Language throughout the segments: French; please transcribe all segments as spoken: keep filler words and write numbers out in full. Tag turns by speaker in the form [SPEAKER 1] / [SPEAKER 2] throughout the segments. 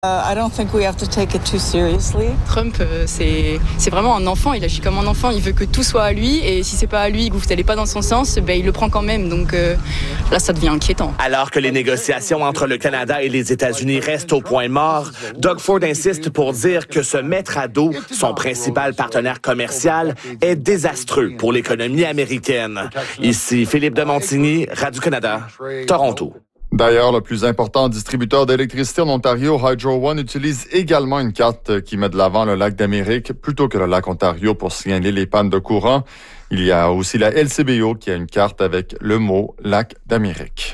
[SPEAKER 1] I don't think we have to take it too seriously.
[SPEAKER 2] Trump, euh, c'est, c'est vraiment un enfant, il agit comme un enfant, il veut que tout soit à lui, et si c'est pas à lui, que vous n'allez pas dans son sens, ben, il le prend quand même, donc euh, là ça devient inquiétant.
[SPEAKER 3] Alors que les négociations entre le Canada et les États-Unis restent au point mort, Doug Ford insiste pour dire que se mettre à dos son principal partenaire commercial est désastreux pour l'économie américaine. Ici Philippe de Montigny, Radio-Canada, Toronto.
[SPEAKER 4] D'ailleurs, le plus important distributeur d'électricité en Ontario, Hydro One, utilise également une carte qui met de l'avant le lac d'Amérique plutôt que le lac Ontario pour signaler les pannes de courant. Il y a aussi la L C B O qui a une carte avec le mot lac d'Amérique.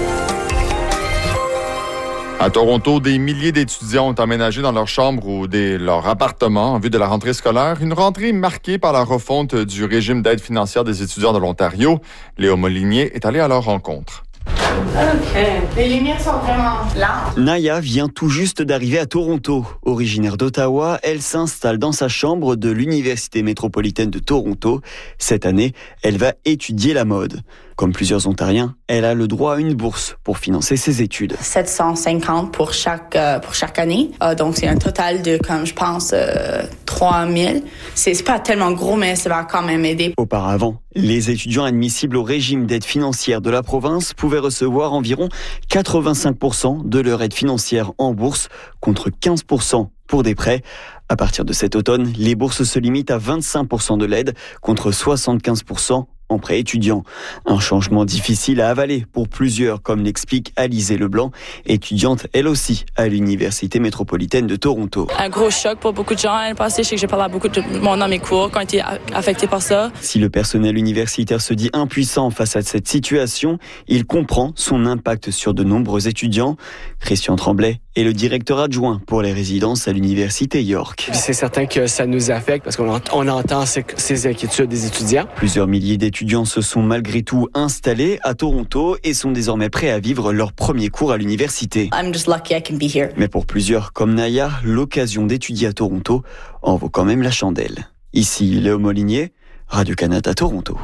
[SPEAKER 4] À Toronto, des milliers d'étudiants ont emménagé dans leur chambre ou des, leur appartement en vue de la rentrée scolaire. Une rentrée marquée par la refonte du régime d'aide financière des étudiants de l'Ontario. Léo Molinier est allé à leur rencontre.
[SPEAKER 5] OK. Les lumières sont vraiment lentes.
[SPEAKER 6] Naya vient tout juste d'arriver à Toronto. Originaire d'Ottawa, elle s'installe dans sa chambre de l'Université métropolitaine de Toronto. Cette année, elle va étudier la mode. Comme plusieurs Ontariens, elle a le droit à une bourse pour financer ses études.
[SPEAKER 5] sept cent cinquante pour chaque, euh, pour chaque année. Euh, donc, c'est un total de, comme je pense, euh, trois mille. C'est, c'est pas tellement gros, mais ça va quand même aider.
[SPEAKER 6] Auparavant, les étudiants admissibles au régime d'aide financière de la province pouvaient recevoir environ quatre-vingt-cinq pour cent de leur aide financière en bourse, contre quinze pour cent pour des prêts. À partir de cet automne, les bourses se limitent à vingt-cinq pour cent de l'aide, contre soixante-quinze pour cent en prêt étudiant. Un changement difficile à avaler pour plusieurs, comme l'explique Alizée Leblanc, étudiante elle aussi à l'Université métropolitaine de Toronto.
[SPEAKER 7] Un gros choc pour beaucoup de gens. L'année passée, je sais que j'ai parlé à beaucoup de monde dans mes cours qui ont été affectés par ça.
[SPEAKER 6] Si le personnel universitaire se dit impuissant face à cette situation, il comprend son impact sur de nombreux étudiants. Christian Tremblay est le directeur adjoint pour les résidences à l'Université York.
[SPEAKER 8] C'est certain que ça nous affecte parce qu'on on entend ces, ces inquiétudes des étudiants.
[SPEAKER 6] Plusieurs milliers d'étudiants se sont malgré tout installés à Toronto et sont désormais prêts à vivre leur premier cours à l'université.
[SPEAKER 5] I'm just lucky I can be here.
[SPEAKER 6] Mais pour plusieurs, comme Naya, l'occasion d'étudier à Toronto en vaut quand même la chandelle. Ici Léo Molinier, Radio-Canada Toronto.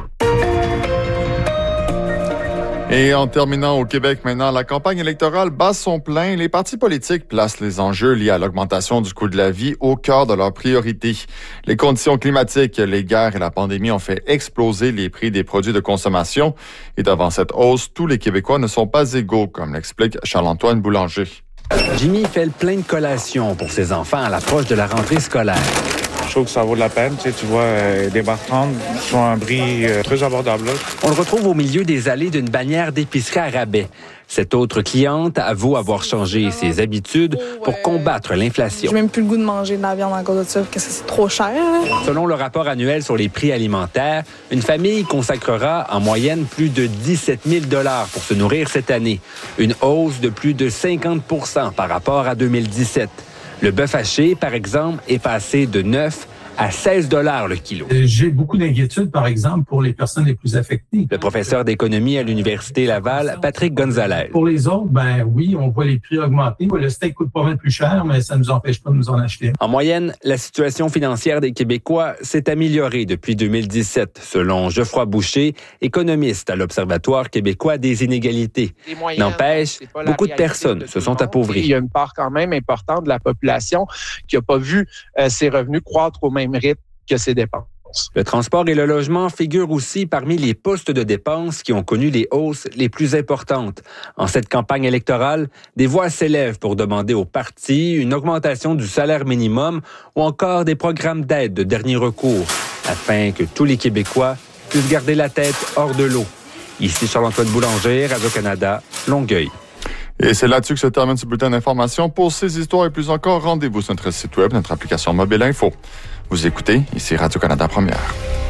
[SPEAKER 4] Et en terminant au Québec maintenant, la campagne électorale bat son plein. Les partis politiques placent les enjeux liés à l'augmentation du coût de la vie au cœur de leurs priorités. Les conditions climatiques, les guerres et la pandémie ont fait exploser les prix des produits de consommation. Et devant cette hausse, tous les Québécois ne sont pas égaux, comme l'explique Charles-Antoine Boulanger.
[SPEAKER 9] Jimmy fait le plein de collations pour ses enfants à l'approche de la rentrée scolaire.
[SPEAKER 10] Je trouve que ça vaut de la peine. Tu sais, tu vois, euh, des barres sont à un prix euh, très abordable. Là.
[SPEAKER 9] On le retrouve au milieu des allées d'une bannière d'épicerie à rabais. Cette autre cliente avoue avoir changé ses habitudes pour combattre l'inflation.
[SPEAKER 11] J'ai même plus le goût de manger de la viande à cause de ça, parce que c'est trop cher.
[SPEAKER 9] Selon le rapport annuel sur les prix alimentaires, une famille consacrera en moyenne plus de dix-sept mille dollars pour se nourrir cette année. Une hausse de plus de cinquante pour cent par rapport à deux mille dix-sept. Le bœuf haché, par exemple, est passé de neuf à seize dollars le kilo.
[SPEAKER 12] J'ai beaucoup d'inquiétudes, par exemple, pour les personnes les plus affectées.
[SPEAKER 9] Le professeur d'économie à l'Université Laval, Patrick Gonzalez.
[SPEAKER 12] Pour les autres, ben oui, on voit les prix augmenter. Le steak coûte pas mal plus cher, mais ça ne nous empêche pas de nous en acheter.
[SPEAKER 9] En moyenne, la situation financière des Québécois s'est améliorée depuis deux mille dix-sept, selon Geoffroy Boucher, économiste à l'Observatoire québécois des inégalités. N'empêche, beaucoup de personnes se sont appauvries.
[SPEAKER 13] Il y a une part quand même importante de la population qui n'a pas vu euh, ses revenus croître au même rythme que ses dépenses.
[SPEAKER 9] Le transport et le logement figurent aussi parmi les postes de dépenses qui ont connu les hausses les plus importantes. En cette campagne électorale, des voix s'élèvent pour demander aux partis une augmentation du salaire minimum ou encore des programmes d'aide de dernier recours, afin que tous les Québécois puissent garder la tête hors de l'eau. Ici Charles-Antoine Boulanger, Radio-Canada, Longueuil.
[SPEAKER 4] Et c'est là-dessus que se termine ce bulletin d'information. Pour ces histoires et plus encore, rendez-vous sur notre site web, notre application Mobile Info. Vous écoutez, ici Radio-Canada Première.